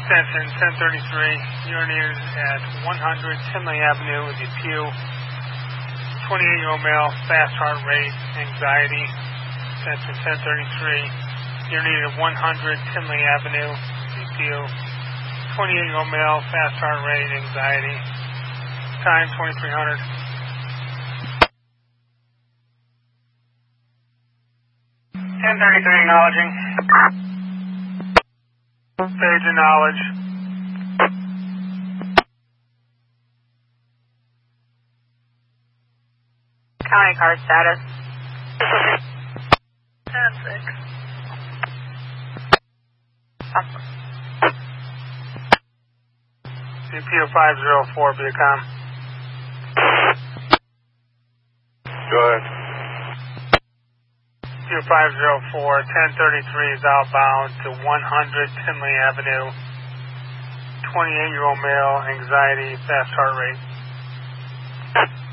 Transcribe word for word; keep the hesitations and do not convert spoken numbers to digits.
Extension ten thirty-three, you're needed at one hundred Tinley Avenue in Depew. twenty-eight-year-old male, fast heart rate, anxiety. Extension ten thirty-three, you're needed at one hundred Tinley Avenue, Depew. twenty-eight-year-old male, fast heart rate, anxiety. Time twenty-three hundred. ten thirty-three acknowledging. Page acknowledge. County card status. ten six. D P O five zero four, Viacom. Go ahead. D P O five zero four, ten thirty-three is outbound to one hundred Tinley Avenue. twenty-eight-year-old male, anxiety, fast heart rate.